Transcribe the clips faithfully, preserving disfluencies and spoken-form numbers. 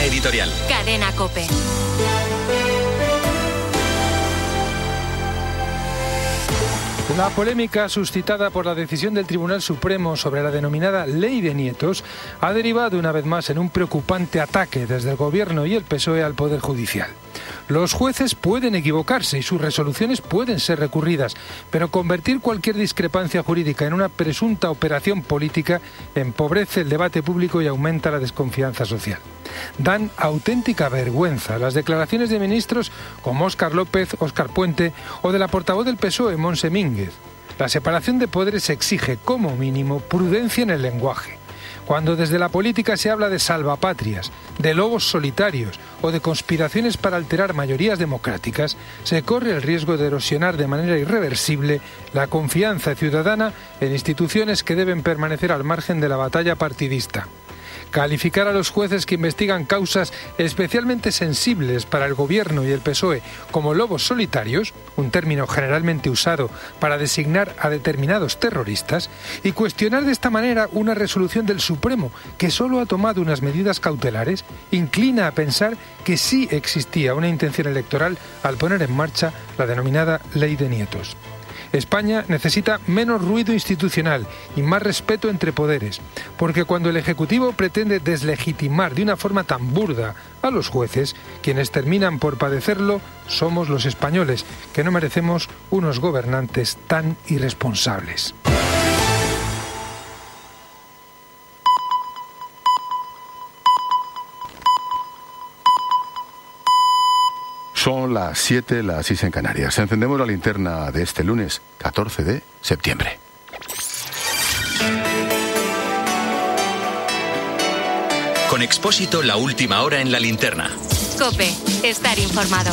editorial. Cadena COPE. La polémica suscitada por la decisión del Tribunal Supremo sobre la denominada Ley de Nietos ha derivado una vez más en un preocupante ataque desde el Gobierno y el P S O E al Poder Judicial. Los jueces pueden equivocarse y sus resoluciones pueden ser recurridas, pero convertir cualquier discrepancia jurídica en una presunta operación política empobrece el debate público y aumenta la desconfianza social. Dan auténtica vergüenza las declaraciones de ministros como Óscar López, Óscar Puente o de la portavoz del P S O E, Montse Mínguez. La separación de poderes exige, como mínimo, prudencia en el lenguaje. Cuando desde la política se habla de salvapatrias, de lobos solitarios o de conspiraciones para alterar mayorías democráticas, se corre el riesgo de erosionar de manera irreversible la confianza ciudadana en instituciones que deben permanecer al margen de la batalla partidista. Calificar a los jueces que investigan causas especialmente sensibles para el Gobierno y el P S O E como lobos solitarios, un término generalmente usado para designar a determinados terroristas, y cuestionar de esta manera una resolución del Supremo que solo ha tomado unas medidas cautelares, inclina a pensar que sí existía una intención electoral al poner en marcha la denominada Ley de Nietos. España necesita menos ruido institucional y más respeto entre poderes, porque cuando el Ejecutivo pretende deslegitimar de una forma tan burda a los jueces, quienes terminan por padecerlo somos los españoles, que no merecemos unos gobernantes tan irresponsables. Son las siete, las seis en Canarias. Encendemos la linterna de este lunes, catorce de septiembre. Con Expósito, la última hora en la linterna. COPE, estar informado.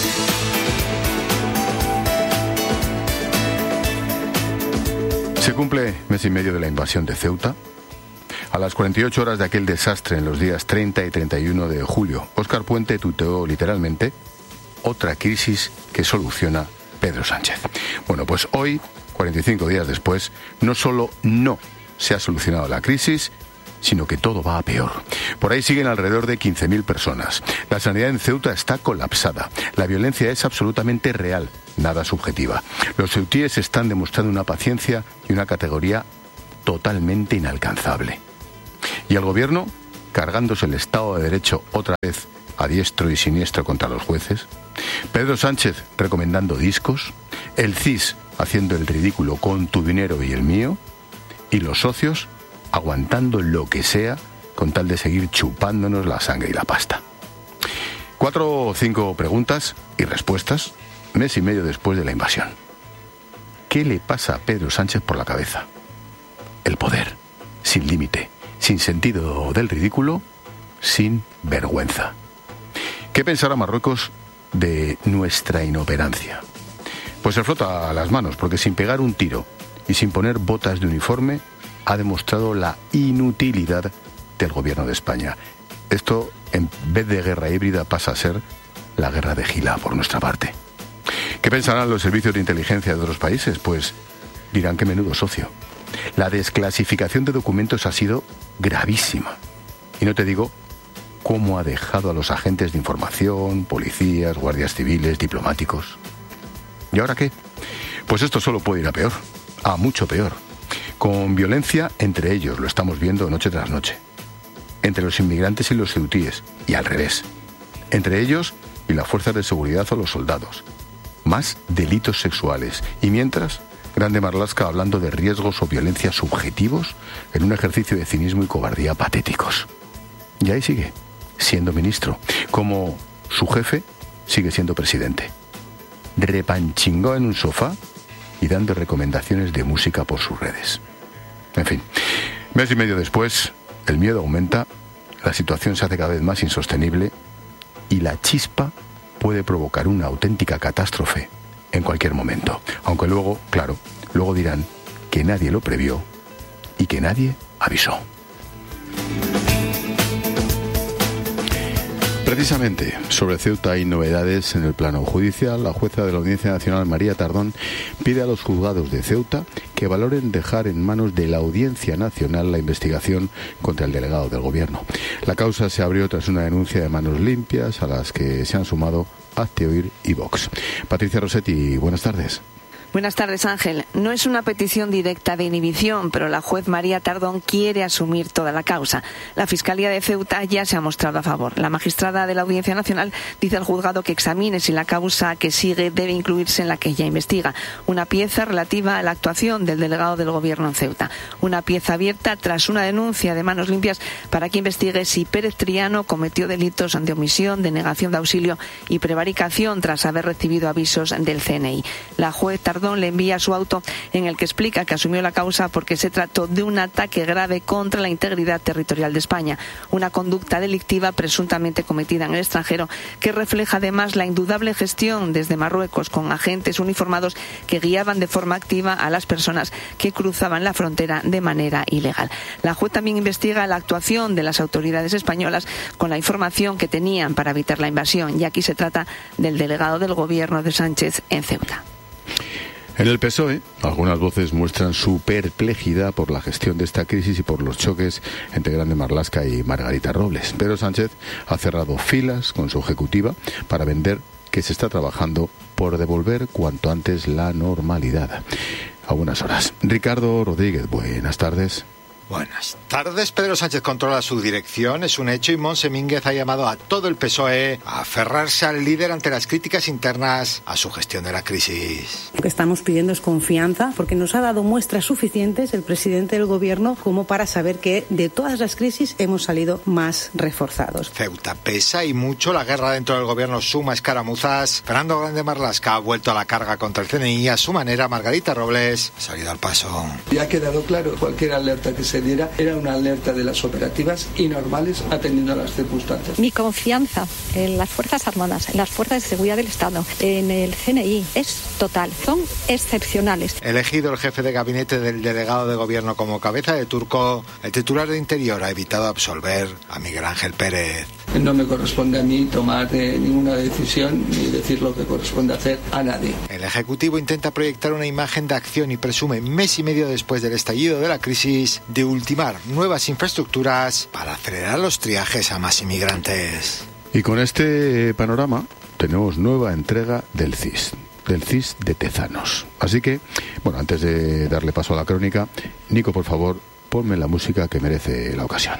Se cumple mes y medio de la invasión de Ceuta. A las cuarenta y ocho horas de aquel desastre en los días treinta y treinta y uno de julio, Óscar Puente tuiteó literalmente: otra crisis que soluciona Pedro Sánchez. Bueno, pues hoy, cuarenta y cinco días después, no solo no se ha solucionado la crisis, sino que todo va a peor. Por ahí siguen alrededor de quince mil personas. La sanidad en Ceuta está colapsada. La violencia es absolutamente real, nada subjetiva. Los ceutíes están demostrando una paciencia y una categoría totalmente inalcanzable. Y el gobierno, cargándose el Estado de Derecho otra vez a diestro y siniestro contra los jueces, Pedro Sánchez recomendando discos, el C I S haciendo el ridículo con tu dinero y el mío, y los socios aguantando lo que sea con tal de seguir chupándonos la sangre y la pasta. Cuatro o cinco preguntas y respuestas, mes y medio después de la invasión. ¿Qué le pasa a Pedro Sánchez por la cabeza? El poder, sin límite, sin sentido del ridículo, sin vergüenza. ¿Qué pensará Marruecos de nuestra inoperancia? Pues se frota las manos, porque sin pegar un tiro y sin poner botas de uniforme, ha demostrado la inutilidad del gobierno de España. Esto, en vez de guerra híbrida, pasa a ser la guerra de Gila por nuestra parte. ¿Qué pensarán los servicios de inteligencia de otros países? Pues dirán que menudo socio. La desclasificación de documentos ha sido gravísima. Y no te digo cómo ha dejado a los agentes de información, policías, guardias civiles, diplomáticos. ¿Y ahora qué? Pues esto solo puede ir a peor, a mucho peor. Con violencia entre ellos, lo estamos viendo noche tras noche. Entre los inmigrantes y los ceutíes, y al revés. Entre ellos y las fuerzas de seguridad o los soldados. Más delitos sexuales. Y mientras, Grande Marlaska hablando de riesgos o violencia subjetivos en un ejercicio de cinismo y cobardía patéticos. Y ahí sigue, siendo ministro. Como su jefe sigue siendo presidente. Repanchingó en un sofá y dando recomendaciones de música por sus redes. En fin, mes y medio después, el miedo aumenta, la situación se hace cada vez más insostenible y la chispa puede provocar una auténtica catástrofe en cualquier momento. Aunque luego, claro, luego dirán que nadie lo previó y que nadie avisó. Precisamente, sobre Ceuta hay novedades en el plano judicial. La jueza de la Audiencia Nacional, María Tardón, pide a los juzgados de Ceuta que valoren dejar en manos de la Audiencia Nacional la investigación contra el delegado del Gobierno. La causa se abrió tras una denuncia de Manos Limpias, a las que se han sumado Hazte Oír y Vox. Patricia Rossetti, buenas tardes. Buenas tardes, Ángel. No es una petición directa de inhibición, pero la juez María Tardón quiere asumir toda la causa. La Fiscalía de Ceuta ya se ha mostrado a favor. La magistrada de la Audiencia Nacional dice al juzgado que examine si la causa que sigue debe incluirse en la que ella investiga. Una pieza relativa a la actuación del delegado del Gobierno en Ceuta. Una pieza abierta tras una denuncia de Manos Limpias para que investigue si Pérez Triano cometió delitos de omisión, denegación de auxilio y prevaricación tras haber recibido avisos del C N I. La juez Tardón le envía su auto en el que explica que asumió la causa porque se trató de un ataque grave contra la integridad territorial de España, una conducta delictiva presuntamente cometida en el extranjero que refleja además la indudable gestión desde Marruecos con agentes uniformados que guiaban de forma activa a las personas que cruzaban la frontera de manera ilegal. La juez también investiga la actuación de las autoridades españolas con la información que tenían para evitar la invasión, y aquí se trata del delegado del Gobierno de Sánchez en Ceuta. En el P S O E, algunas voces muestran su perplejidad por la gestión de esta crisis y por los choques entre Grande Marlaska y Margarita Robles. Pedro Sánchez ha cerrado filas con su ejecutiva para vender que se está trabajando por devolver cuanto antes la normalidad. A buenas horas. Ricardo Rodríguez, buenas tardes. Buenas tardes. Pedro Sánchez controla su dirección, es un hecho, y Montse Mínguez ha llamado a todo el P S O E a aferrarse al líder ante las críticas internas a su gestión de la crisis. Lo que estamos pidiendo es confianza, porque nos ha dado muestras suficientes el presidente del Gobierno como para saber que de todas las crisis hemos salido más reforzados. Ceuta pesa y mucho, la guerra dentro del Gobierno suma escaramuzas. Fernando Grande Marlaska ha vuelto a la carga contra el C N I, a su manera Margarita Robles ha salido al paso. Ya ha quedado claro, cualquier alerta que se diera era una alerta de las operativas y normales atendiendo a las circunstancias. Mi confianza en las Fuerzas Armadas, en las Fuerzas de Seguridad del Estado, en el C N I es total, son excepcionales. Elegido el jefe de gabinete del delegado de Gobierno como cabeza de turco, el titular de Interior ha evitado absolver a Miguel Ángel Pérez. No me corresponde a mí tomar eh, ninguna decisión ni decir lo que corresponde hacer a nadie. El Ejecutivo intenta proyectar una imagen de acción y presume, mes y medio después del estallido de la crisis, de ultimar nuevas infraestructuras para acelerar los triajes a más inmigrantes. Y con este panorama tenemos nueva entrega del C I S, del C I S de Tezanos. Así que, bueno, antes de darle paso a la crónica, Nico, por favor, ponme la música que merece la ocasión.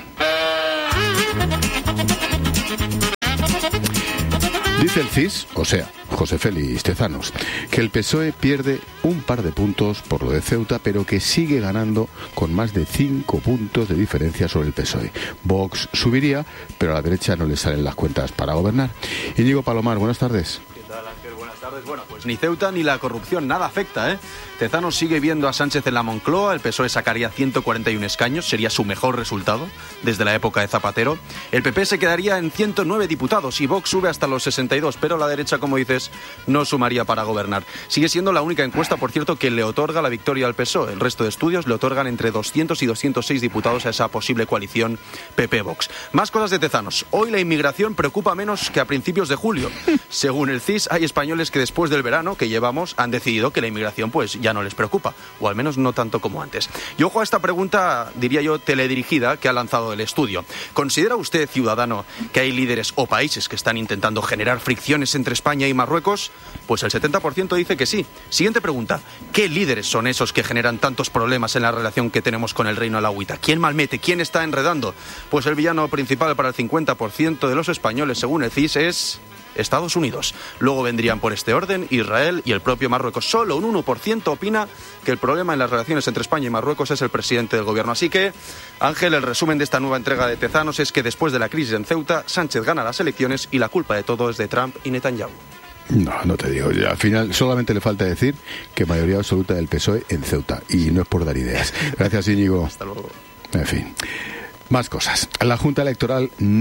Dice el C I S, o sea, José Félix Tezanos, que el P S O E pierde un par de puntos por lo de Ceuta, pero que sigue ganando con más de cinco puntos de diferencia sobre el P S O E. Vox subiría, pero a la derecha no le salen las cuentas para gobernar. Íñigo Palomar, buenas tardes. Bueno, pues ni Ceuta ni la corrupción, nada afecta, ¿eh? Tezanos sigue viendo a Sánchez en la Moncloa, el P S O E sacaría ciento cuarenta y uno escaños, sería su mejor resultado desde la época de Zapatero. El P P se quedaría en ciento nueve diputados y Vox sube hasta los sesenta y dos, pero la derecha, como dices, no sumaría para gobernar. Sigue siendo la única encuesta, por cierto, que le otorga la victoria al P S O E. El resto de estudios le otorgan entre doscientos y doscientos seis diputados a esa posible coalición P P-Vox. Más cosas de Tezanos. Hoy la inmigración preocupa menos que a principios de julio. Según el C I S, hay españoles que después del verano que llevamos han decidido que la inmigración pues ya no les preocupa, o al menos no tanto como antes. Y ojo a esta pregunta, diría yo, teledirigida que ha lanzado el estudio. ¿Considera usted, ciudadano, que hay líderes o países que están intentando generar fricciones entre España y Marruecos? Pues el setenta por ciento dice que sí. Siguiente pregunta, ¿qué líderes son esos que generan tantos problemas en la relación que tenemos con el Reino Alauita? ¿Quién malmete? ¿Quién está enredando? Pues el villano principal para el cincuenta por ciento de los españoles, según el C I S, es Estados Unidos. Luego vendrían por este orden Israel y el propio Marruecos. Solo un uno por ciento opina que el problema en las relaciones entre España y Marruecos es el presidente del gobierno. Así que, Ángel, el resumen de esta nueva entrega de Tezanos es que después de la crisis en Ceuta, Sánchez gana las elecciones y la culpa de todo es de Trump y Netanyahu. No, no te digo. Al final solamente le falta decir que mayoría absoluta del P S O E en Ceuta. Y no es por dar ideas. Gracias, Íñigo. Hasta luego. En fin. Más cosas. La Junta Electoral no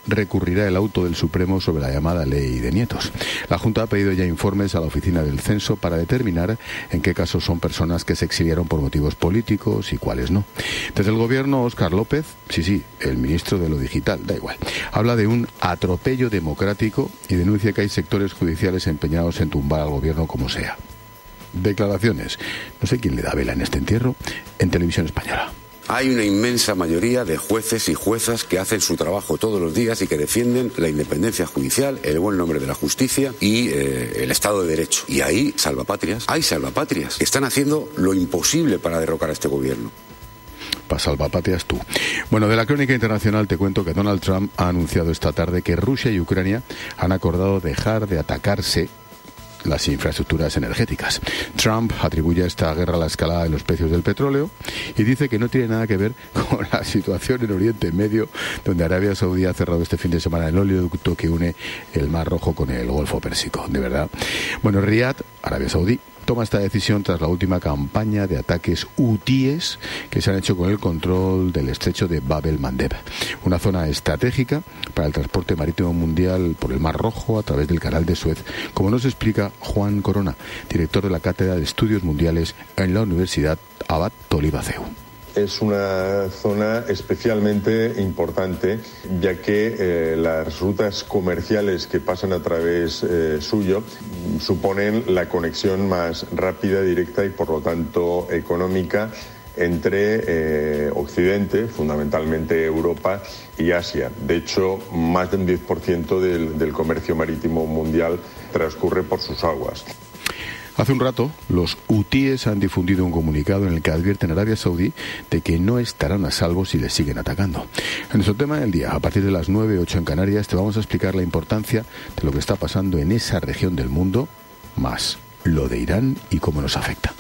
recurrirá el auto del Supremo sobre la llamada ley de nietos. La Junta ha pedido ya informes a la oficina del Censo para determinar en qué casos son personas que se exiliaron por motivos políticos y cuáles no. Desde el gobierno, Óscar López, sí, sí, el ministro de lo digital, da igual, habla de un atropello democrático y denuncia que hay sectores judiciales empeñados en tumbar al gobierno como sea. Declaraciones, no sé quién le da vela en este entierro, en Televisión Española. Hay una inmensa mayoría de jueces y juezas que hacen su trabajo todos los días y que defienden la independencia judicial, el buen nombre de la justicia y eh, el Estado de Derecho. Y hay salvapatrias, hay salvapatrias que están haciendo lo imposible para derrocar a este gobierno. Para salvapatrias tú. Bueno, de la crónica internacional te cuento que Donald Trump ha anunciado esta tarde que Rusia y Ucrania han acordado dejar de atacarse las infraestructuras energéticas. Trump atribuye a esta guerra la escalada de los precios del petróleo y dice que no tiene nada que ver con la situación en Oriente Medio, donde Arabia Saudí ha cerrado este fin de semana el oleoducto que une el Mar Rojo con el Golfo Pérsico. De verdad. Bueno, Riad, Arabia Saudí, toma esta decisión tras la última campaña de ataques hutíes que se han hecho con el control del estrecho de Bab el-Mandeb, una zona estratégica para el transporte marítimo mundial por el Mar Rojo a través del Canal de Suez, como nos explica Juan Corona, director de la Cátedra de Estudios Mundiales en la Universidad Abad Tolibaceu. Es una zona especialmente importante, ya que eh, las rutas comerciales que pasan a través eh, suyo suponen la conexión más rápida, directa y por lo tanto económica entre eh, Occidente, fundamentalmente Europa, y Asia. De hecho, más del diez por ciento del, del comercio marítimo mundial transcurre por sus aguas. Hace un rato, los hutíes han difundido un comunicado en el que advierten a Arabia Saudí de que no estarán a salvo si les siguen atacando. En nuestro tema del día, a partir de las nueve, ocho en Canarias, te vamos a explicar la importancia de lo que está pasando en esa región del mundo, más lo de Irán y cómo nos afecta.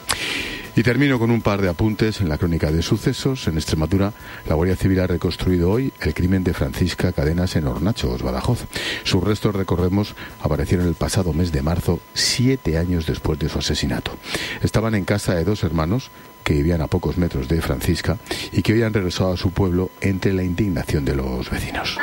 Y termino con un par de apuntes en la crónica de sucesos. En Extremadura, la Guardia Civil ha reconstruido hoy el crimen de Francisca Cadenas en Hornachos, Badajoz. Sus restos, recordemos, aparecieron el pasado mes de marzo, siete años después de su asesinato. Estaban en casa de dos hermanos que vivían a pocos metros de Francisca y que hoy han regresado a su pueblo entre la indignación de los vecinos.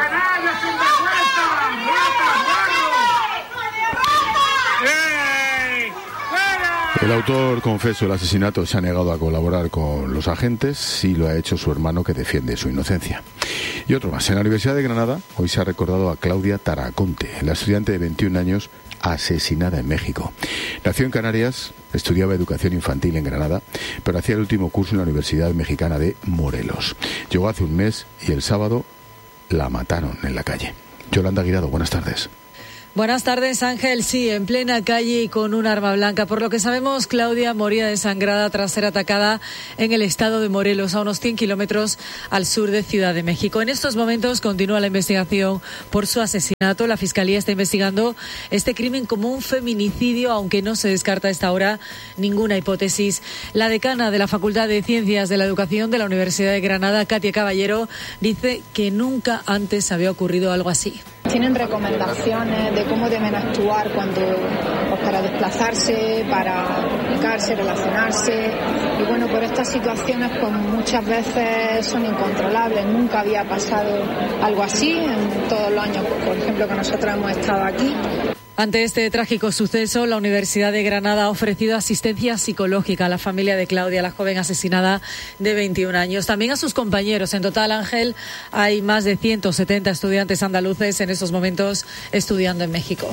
El autor confeso del asesinato se ha negado a colaborar con los agentes, sí lo ha hecho su hermano que defiende su inocencia. Y otro más, en la Universidad de Granada hoy se ha recordado a Claudia Taraconte, la estudiante de veintiún años asesinada en México. Nació en Canarias, estudiaba educación infantil en Granada, pero hacía el último curso en la Universidad Mexicana de Morelos. Llegó hace un mes y el sábado la mataron en la calle. Yolanda Guirado, buenas tardes. Buenas tardes, Ángel. Sí, en plena calle y con un arma blanca. Por lo que sabemos, Claudia moría desangrada tras ser atacada en el estado de Morelos, a unos cien kilómetros al sur de Ciudad de México. En estos momentos continúa la investigación por su asesinato. La Fiscalía está investigando este crimen como un feminicidio, aunque no se descarta a esta hora ninguna hipótesis. La decana de la Facultad de Ciencias de la Educación de la Universidad de Granada, Katia Caballero, dice que nunca antes había ocurrido algo así. Tienen recomendaciones de cómo deben actuar cuando pues, para desplazarse, para comunicarse, relacionarse. Y bueno, por estas situaciones pues muchas veces son incontrolables. Nunca había pasado algo así en todos los años, por ejemplo, que nosotros hemos estado aquí. Ante este trágico suceso, la Universidad de Granada ha ofrecido asistencia psicológica a la familia de Claudia, la joven asesinada de veintiún años. También a sus compañeros. En total, Ángel, hay más de ciento setenta estudiantes andaluces en estos momentos estudiando en México.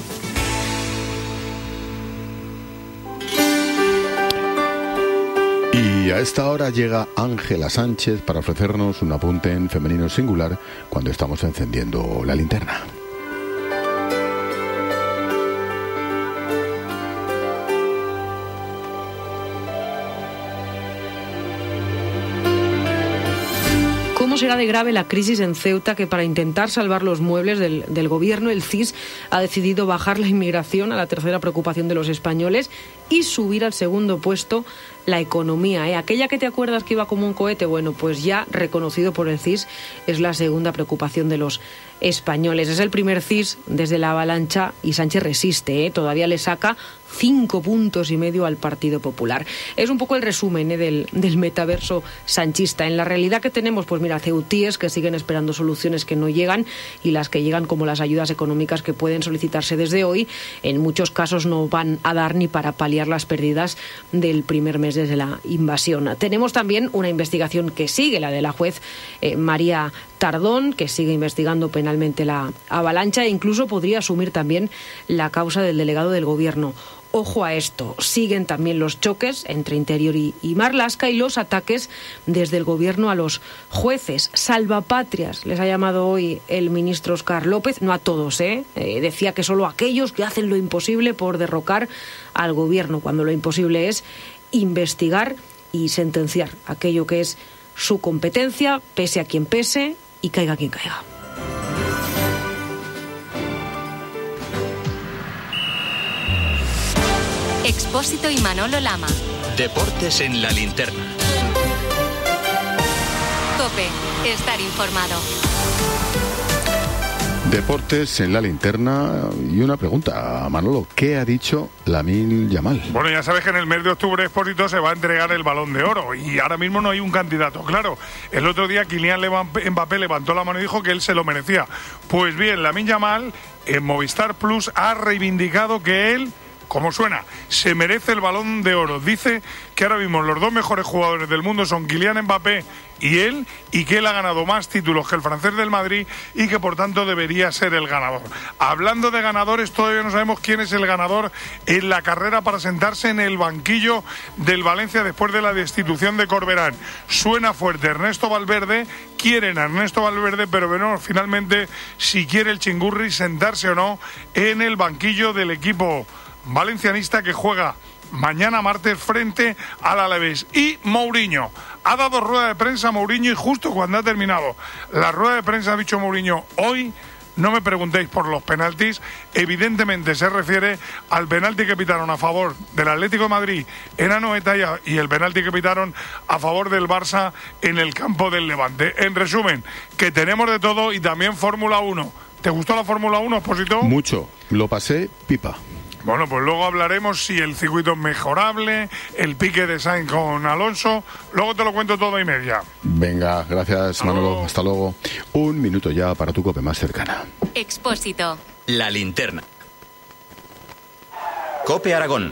Y a esta hora llega Ángela Sánchez para ofrecernos un apunte en femenino singular cuando estamos encendiendo la linterna. ¿Cómo será de grave la crisis en Ceuta que para intentar salvar los muebles del, del gobierno, el C I S ha decidido bajar la inmigración a la tercera preocupación de los españoles y subir al segundo puesto la economía, ¿eh? Aquella que te acuerdas que iba como un cohete, bueno, pues ya reconocido por el C I S, es la segunda preocupación de los españoles. Es el primer C I S desde la avalancha y Sánchez resiste, ¿eh? Todavía le saca cinco puntos y medio al Partido Popular. Es un poco el resumen, ¿eh? del, del metaverso sanchista. En la realidad que tenemos, pues mira, ceutíes que siguen esperando soluciones que no llegan y las que llegan, como las ayudas económicas que pueden solicitarse desde hoy, en muchos casos no van a dar ni para paliar las pérdidas del primer mes desde la invasión. Tenemos también una investigación que sigue, la de la juez eh, María Tardón, que sigue investigando penalmente la avalancha e incluso podría asumir también la causa del delegado del Gobierno. Ojo a esto, siguen también los choques entre Interior y, y Marlaska y los ataques desde el Gobierno a los jueces. Salvapatrias les ha llamado hoy el ministro Óscar López, no a todos, ¿eh? Eh, decía que solo aquellos que hacen lo imposible por derrocar al Gobierno, cuando lo imposible es investigar y sentenciar aquello que es su competencia, pese a quien pese y caiga quien caiga. Expósito y Manolo Lama. Deportes en la linterna. COPE, estar informado. Deportes en la linterna y una pregunta, Manolo, ¿qué ha dicho Lamine Yamal? Bueno, ya sabes que en el mes de octubre Expósito se va a entregar el Balón de Oro y ahora mismo no hay un candidato claro. El otro día Kylian Mbappé levantó la mano y dijo que él se lo merecía. Pues bien, Lamine Yamal en Movistar Plus ha reivindicado que él, como suena, se merece el Balón de Oro. Dice que ahora mismo los dos mejores jugadores del mundo son Kylian Mbappé y él, y que él ha ganado más títulos que el francés del Madrid y que por tanto debería ser el ganador. Hablando de ganadores, todavía no sabemos quién es el ganador en la carrera para sentarse en el banquillo del Valencia después de la destitución de Corberán. Suena fuerte Ernesto Valverde, quieren a Ernesto Valverde, pero veremos finalmente si quiere el chingurri sentarse o no en el banquillo del equipo valencianista que juega mañana martes frente al Alavés. Y Mourinho ha dado rueda de prensa a Mourinho y justo cuando ha terminado la rueda de prensa ha dicho Mourinho: hoy no me preguntéis por los penaltis. Evidentemente se refiere al penalti que pitaron a favor del Atlético de Madrid en Anoeta y el penalti que pitaron a favor del Barça en el campo del Levante. En resumen, que tenemos de todo y también Fórmula uno. ¿Te gustó la Fórmula uno, Expósito? Mucho, lo pasé pipa. Bueno, pues luego hablaremos si el circuito es mejorable, el pique de Sainz con Alonso. Luego te lo cuento todo y media. Venga, gracias, Manolo. Hasta luego. Un minuto ya para tu COPE más cercana. Expósito. La linterna. COPE Aragón.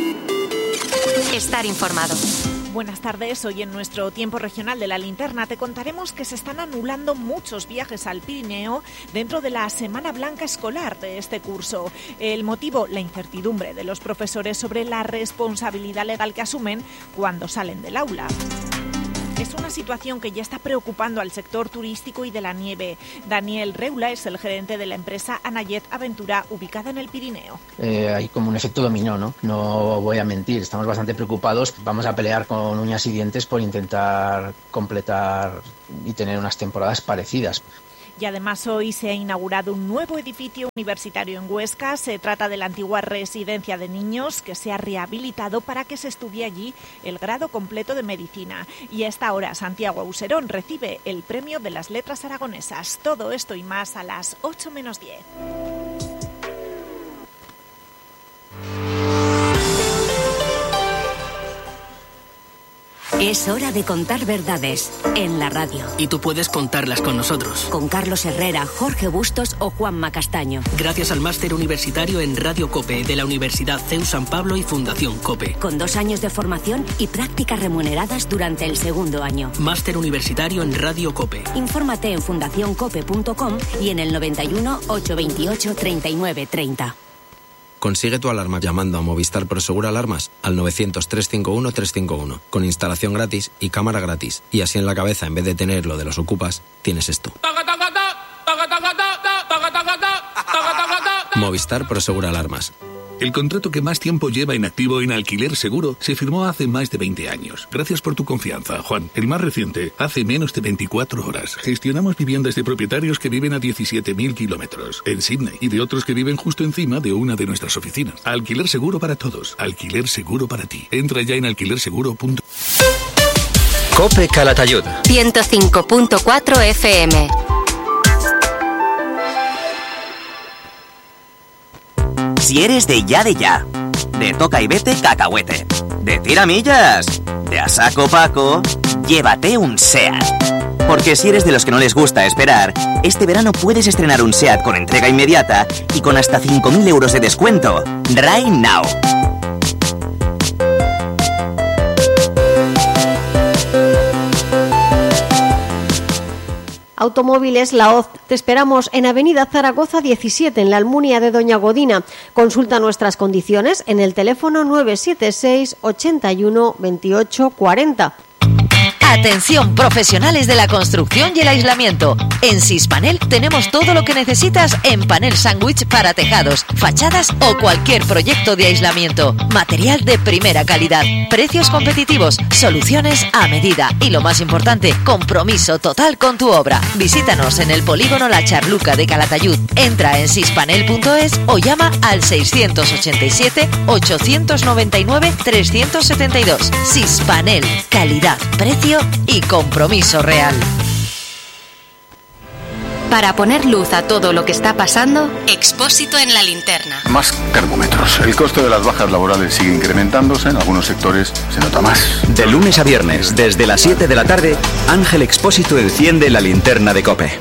Estar informado. Buenas tardes. Hoy en nuestro tiempo regional de la linterna te contaremos que se están anulando muchos viajes al Pirineo dentro de la Semana Blanca escolar de este curso. El motivo, la incertidumbre de los profesores sobre la responsabilidad legal que asumen cuando salen del aula. Es una situación que ya está preocupando al sector turístico y de la nieve. Daniel Reula es el gerente de la empresa Anayet Aventura, ubicada en el Pirineo. Eh, hay como un efecto dominó, ¿no? No voy a mentir, estamos bastante preocupados. Vamos a pelear con uñas y dientes por intentar completar y tener unas temporadas parecidas. Y además hoy se ha inaugurado un nuevo edificio universitario en Huesca. Se trata de la antigua residencia de niños que se ha rehabilitado para que se estudie allí el grado completo de medicina. Y a esta hora Santiago Auserón recibe el premio de las letras aragonesas. Todo esto y más a las ocho menos diez. Es hora de contar verdades en la radio. Y tú puedes contarlas con nosotros. Con Carlos Herrera, Jorge Bustos o Juanma Castaño. Gracias al máster universitario en Radio COPE de la Universidad C E U San Pablo y Fundación COPE. Con dos años de formación y prácticas remuneradas durante el segundo año. Máster universitario en Radio COPE. Infórmate en fundación cope punto com y en el noventa y uno, ochocientos veintiocho, treinta y nueve treinta. Consigue tu alarma llamando a Movistar Prosegur Alarmas al novecientos, trescientos cincuenta y uno, trescientos cincuenta y uno, con instalación gratis y cámara gratis. Y así en la cabeza, en vez de tener lo de los ocupas, tienes esto. Movistar Prosegur Alarmas. El contrato que más tiempo lleva en activo en Alquiler Seguro se firmó hace más de veinte años. Gracias por tu confianza, Juan. El más reciente, hace menos de veinticuatro horas. Gestionamos viviendas de propietarios que viven a diecisiete mil kilómetros en Sydney y de otros que viven justo encima de una de nuestras oficinas. Alquiler Seguro para todos. Alquiler Seguro para ti. Entra ya en alquiler seguro punto com. Cope Calatayud. ciento cinco punto cuatro F M. Si eres de ya de ya, de toca y vete cacahuete, de tiramillas, de a saco Paco, llévate un SEAT. Porque si eres de los que no les gusta esperar, este verano puedes estrenar un SEAT con entrega inmediata y con hasta cinco mil euros de descuento. Right now. Automóviles La Hoz. Te esperamos en Avenida Zaragoza diecisiete, en la Almunia de Doña Godina. Consulta nuestras condiciones en el teléfono nueve siete seis, ochenta y uno, veintiocho cuarenta. Atención, profesionales de la construcción y el aislamiento. En Sispanel tenemos todo lo que necesitas en panel sándwich para tejados, fachadas o cualquier proyecto de aislamiento. Material de primera calidad, precios competitivos, soluciones a medida y, lo más importante, compromiso total con tu obra. Visítanos en el polígono La Charluca de Calatayud. Entra en sispanel punto es o llama al seiscientos ochenta y siete, ochocientos noventa y nueve, trescientos setenta y dos. Sispanel, calidad, precio y compromiso real. Para poner luz a todo lo que está pasando, Expósito en la linterna. Más termómetros. El costo de las bajas laborales sigue incrementándose. En algunos sectores se nota más. De lunes a viernes, desde las siete de la tarde, Ángel Expósito enciende la linterna de COPE.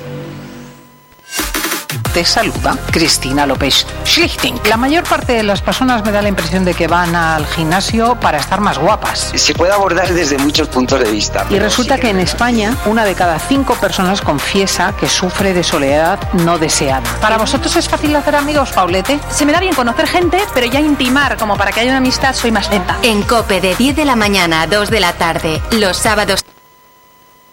Te saluda Cristina López Schlichting. La mayor parte de las personas me da la impresión de que van al gimnasio para estar más guapas. Se puede abordar desde muchos puntos de vista. Y resulta que en España una de cada cinco personas confiesa que sufre de soledad no deseada. ¿Para vosotros es fácil hacer amigos, Paulete? Se me da bien conocer gente, pero ya intimar como para que haya una amistad soy más lenta. En COPE de diez de la mañana a dos de la tarde, los sábados.